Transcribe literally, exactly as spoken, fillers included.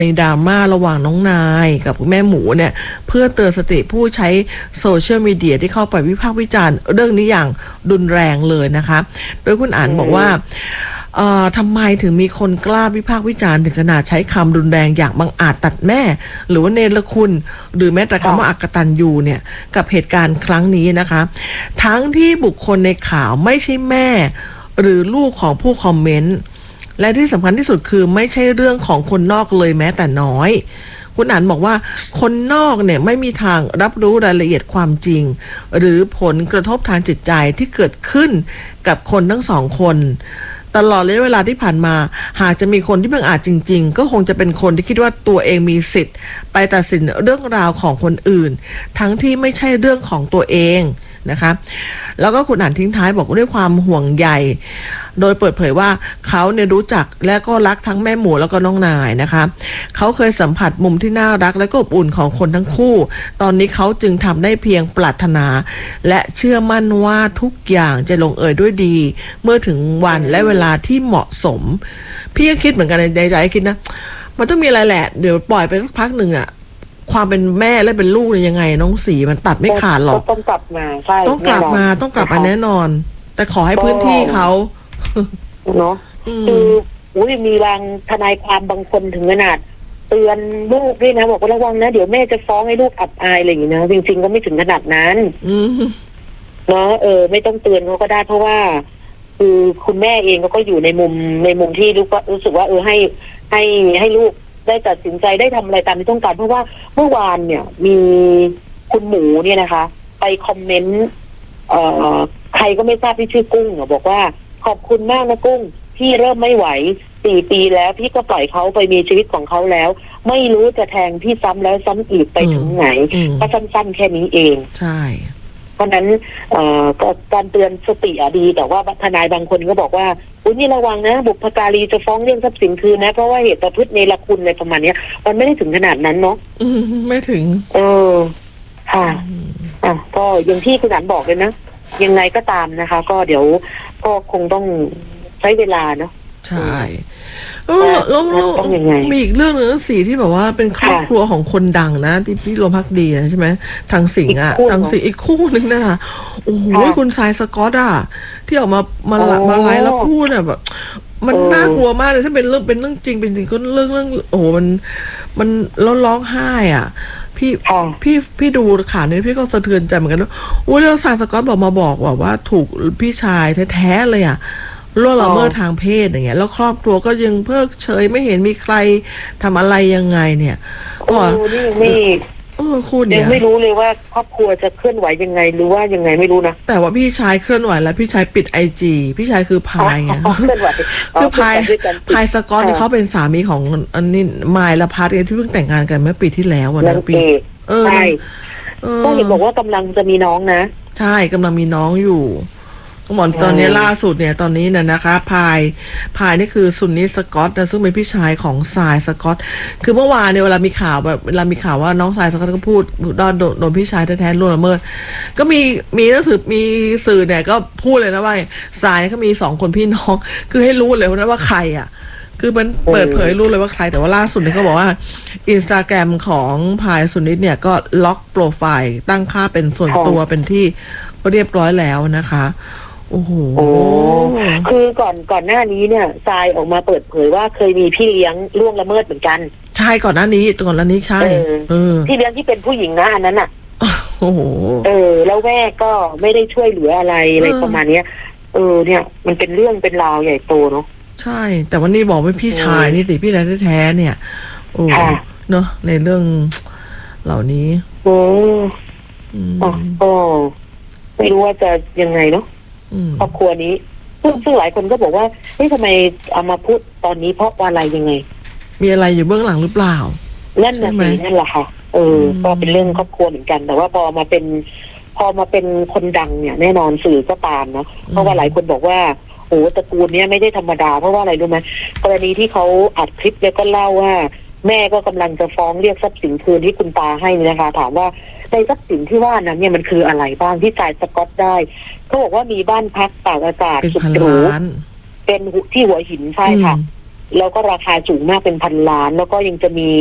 ในดราม่าระหว่างน้องนายกับแม่หมูเนี่ยเพื่อเตือนสติผู้ใช้โซเชียลมีเดียที่เข้าไปวิพากษ์วิจารณ์เรื่องนี้อย่างรุนแรงเลยนะคะโดยคุณอ่านบอกว่าเอ่อทำไมถึงมีคนกล้าวิพากษ์วิจารณ์ถึงขนาดใช้คำรุนแรงอย่างบังอาจตัดแม่หรือว่าเนรคุณหรือแม้แต่คำว่าอักตันยูเนี่ยกับเหตุการณ์ครั้งนี้นะคะทั้งที่บุคคลในข่าวไม่ใช่แม่หรือลูกของผู้คอมเมนต์และที่สำคัญที่สุดคือไม่ใช่เรื่องของคนนอกเลยแม้แต่น้อยคุณอ่านบอกว่าคนนอกเนี่ยไม่มีทางรับรู้รายละเอียดความจริงหรือผลกระทบทางจิตใจที่เกิดขึ้นกับคนทั้งสองคนตลอดระยะเวลาที่ผ่านมาหากจะมีคนที่บังอาจจริงๆก็คงจะเป็นคนที่คิดว่าตัวเองมีสิทธิ์ไปตัดสินเรื่องราวของคนอื่นทั้งที่ไม่ใช่เรื่องของตัวเองนะคะแล้วก็คุณอ่านทิ้งท้ายบอกด้วยความห่วงใยโดยเปิดเผยว่าเขาเนี่ยรู้จักและก็รักทั้งแม่หมูแล้วก็น้องนายนะคะเขาเคยสัมผัสมุมที่น่ารักและก็อบอุ่นของคนทั้งคู่ตอนนี้เขาจึงทำได้เพียงปรารถนาและเชื่อมั่นว่าทุกอย่างจะลงเอยด้วยดีเมื่อถึงวันและเวลาที่เหมาะสมพี่ก็คิดเหมือนกันในใจคิดนะมันต้องมีอะไรแหละเดี๋ยวปล่อยไปสักพักหนึ่งอะความเป็นแม่และเป็นลูกเนี่ยยังไงน้องสีมันตัดไม่ขาดหรอกต้องกลับมาใช่ต้องกลับมาต้องกลับมาแน่นอนแต่ขอให้พื้นที่เขาเนาะคืออุ้ยมีบางทนายความบางคนถึงขนาดเตือนลูกด้วยนะบอกว่าระวังนะเดี๋ยวแม่จะฟ้องให้ลูกอับอายอะไรอย่างนี้นะจริงๆก็ไม่ถึงขนาดนั้นเนาะเออไม่ต้องเตือนเขาก็ได้เพราะว่าคือคุณแม่เองก็อยู่ในมุมในมุมที่ลูกก็รู้สึกว่าเออให้ให้ให้ลูกได้ตัดสินใจได้ทำอะไรตามที่ต้องการเพราะว่าเมื่อวานเนี่ยมีคุณหมูเนี่ยนะคะไปคอมเมนต์เอ่อใครก็ไม่ทราบที่ชื่อกุ้งบอกว่าขอบคุณมากนะกุ้งพี่เริ่มไม่ไหวสี่ปีแล้วพี่ก็ปล่อยเขาไปมีชีวิตของเขาแล้วไม่รู้จะแทงพี่ซ้ำแล้วซ้ำอีกไปถึงไหนก็สั้นๆแค่นี้เองใช่เพราะนั้นการเตือนสติอะดีแต่ว่าทนายบางคนก็บอกว่าอุ้ยนี่ระวังนะบุพการีจะฟ้องเรื่องทรัพย์สินคืนนะเพราะว่าเหตุประพฤติเนรคุณอะไรประมาณนี้มันไม่ได้ถึงขนาดนั้นเนาะไม่ถึงเออค่ะอ่ะก็อย่างที่คุณอันบอกเลยนะยังไงก็ตามนะคะก็เดี๋ยวก็คงต้องใช้เวลาเนาะใช่แล้วมีอีกเรื่องนึงสีที่แบบว่าเป็นครอบครัวของคนดังนะที่พี่โรมพักดีใช่ไหมทางสิงห์อ่ะทางสิงห์อีกคู่นึงนะคะโอ้โหคุณทรายสกอตอ่ะที่ออกมามามาไลฟ์แล้วพูดอ่ะแบบมันน่ากลัวมากเลยถ้าเป็นเรื่องเป็นเรื่องจริงเป็นจริงก็เรื่องเรื่องโอ้โหมันมันแล้วร้องไห้อ่ะพี่พี่พี่ดูข่าวนี้พี่ก็สะเทือนใจเหมือนกันว่าอุ้ยแล้วทรายสกอตบอกมาบอกว่าว่าถูกพี่ชายแท้ๆเลยอ่ะล่วงละเมิดทางเพศอย่างเงี้ยแล้วครอบครัวก็ยังเพิกเฉยไม่เห็นมีใครทำอะไรยังไงเนี่ยก็นี่ไม่เออคุณเนี่ยยังไม่รู้เลยว่าครอบครัวจะเคลื่อนไหวยังไงหรือว่ายังไงไม่รู้นะแต่ว่าพี่ชายเคลื่อนไหวแล้วพี่ชายปิดไอจีพี่ชายคือพายไงคือพายพายสกอตเนี่ยเขาเป็นสามีของอันนี้มายละพัฒน์ที่เพิ่งแต่งงานกันเมื่อปีที่แล้ววันนั้นปีเออใช่ก็เห็นบอกว่ากำลังจะมีน้องนะใช่กำลังมีน้องอยู่หมอนตอนนี้ล่าสุดเนี่ยตอนนี้เนี่ยนะคะพายพายนี่คือซุนนิสกอตนะซึ่งเป็นพี่ชายของทรายสกอตคือเมื่อวานเนี่ยเวลามีข่าวแบบเวลามีข่าวว่าน้องทรายสกอตก็พูดโดนโดนพี่ชายแท้ๆล่วงละเมิดก็มีมีหนังสือมีสื่อเนี่ยก็พูดเลยนะว่าทรายเขามีสองคนพี่น้องคือให้รู้เลยนะว่าใครอ่ะคือมันเปิดเผยรู้เลยว่าใครแต่ว่าล่าสุดเนี่ยก็บอกว่า Instagram ของพายซุนนิสเนี่ยก็ล็อกโปรไฟล์ตั้งค่าเป็นส่วนตัวเป็นที่เรียบร้อยแล้วนะคะโอ้โหคือก่อนก่อนหน้านี้เนี่ยทรายออกมาเปิดเผยว่าเคยมีพี่เลี้ยงล่วงละเมิดเหมือนกันใช่ก่อนหน้านี้ก่อนหน้านี้ใช่เออพี่เลี้ยงที่เป็นผู้หญิงนะอันนั้นอ่ะโอ้โหเออแล้วแม่ก็ไม่ได้ช่วยเหลืออะไรอะไรประมาณเนี้ยเออเนี่ยมันเป็นเรื่องเป็นราวใหญ่โตเนาะใช่แต่วันนี้บอกว่าพี่ชายนี่สิพี่ชายแท้ๆเนี่ยโอ้เนาะในเรื่องเหล่านี้โอ้โอ้ไม่รู้ว่าจะยังไงเนาะครอบครัวนี้ซึ่งซึ่งหลายคนก็บอกว่าเฮ้ยทำไมเอามาพูดตอนนี้เพราะว่าอะไรยังไงมีอะไรอยู่เบื้องหลังหรือเปล่านั่นน่ะสินั่นแหละค่ะเออก็เป็นเรื่องครอบครัวเหมือนกันแต่ว่าพอมาเป็นพอมาเป็นคนดังเนี่ยแน่นอนสื่อก็ตามเนาะเพราะว่าหลายคนบอกว่าโอ้ตระกูลนี้ไม่ได้ธรรมดาเพราะว่าอะไรรู้ไหมกรณีที่เขาอัดคลิปแล้วก็เล่าว่าแม่ก็กำลังจะฟ้องเรียกทรัพย์สินคืนที่คุณตาให้นี่นะคะถามว่าในทรัพย์สินที่ว่านั้นเนี่ยมันคืออะไรบ้างที่จ่ายสกอตได้เขาบอกว่ามีบ้านพักตากอากาศสุดหรูเป็นที่หัวหินใช่ค่ะแล้วก็ราคาสูงมากเป็นพันล้านแล้วก็ยังจะมี